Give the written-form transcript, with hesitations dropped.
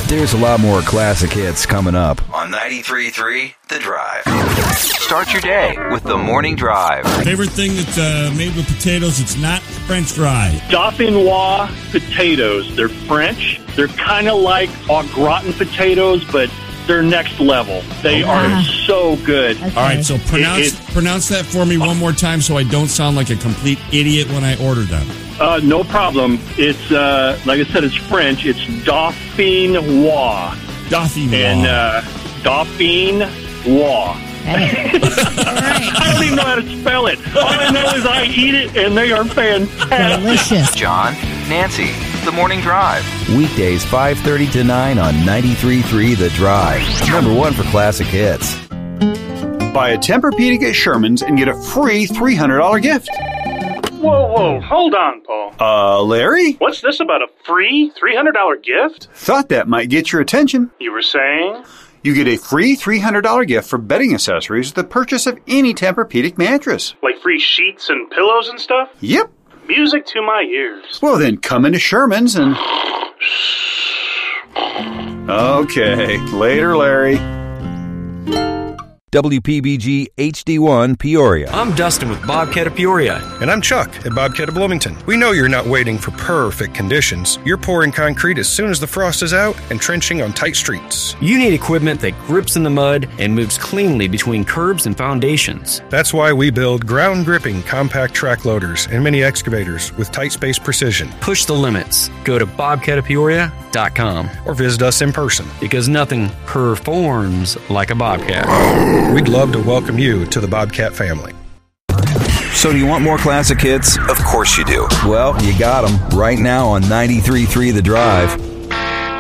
There's a lot more classic hits coming up on 93.3 The Drive. Start your day with the Morning Drive. Favorite thing that's made with potatoes, it's not French fries. Dauphinois potatoes. They're French. They're kind of like au gratin potatoes, but they're next level. They are so good. Okay. All right, so pronounce that for me one more time so I don't sound like a complete idiot when I order them. No problem. It's, like I said, it's French. It's Dauphinois. Dauphinois. And Dauphinois. Hey. I don't even know how to spell it. All I know is I eat it, and they are fantastic. Delicious. John, Nancy, The Morning Drive. Weekdays 5:30 to 9 on 93.3 The Drive. Number one for classic hits. Buy a Tempur-Pedic at Sherman's and get a free $300 gift. Whoa, hold on, Paul. Larry? What's this about a free $300 gift? Thought that might get your attention. You were saying? You get a free $300 gift for bedding accessories with the purchase of any Tempur-Pedic mattress. Like free sheets and pillows and stuff? Yep. Music to my ears. Well, then come into Sherman's and... Okay, later, Larry. WPBG HD1 Peoria. I'm Dustin with Bobcat of Peoria. And I'm Chuck at Bobcat of Bloomington. We know you're not waiting for perfect conditions. You're pouring concrete as soon as the frost is out and trenching on tight streets. You need equipment that grips in the mud and moves cleanly between curbs and foundations. That's why we build ground-gripping compact track loaders and mini excavators with tight space precision. Push the limits. Go to bobcatofpeoria.com or visit us in person. Because nothing performs like a Bobcat. We'd love to welcome you to the Bobcat family. So do you want more classic hits? Of course you do. Well, you got them right now on 93.3 The Drive.